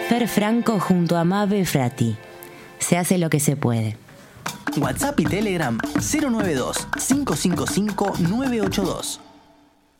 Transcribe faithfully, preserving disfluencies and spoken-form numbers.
Fer Franco junto a Mabe Frati. Se hace lo que se puede. WhatsApp y Telegram cero nueve dos, cinco cinco cinco, nueve ocho dos.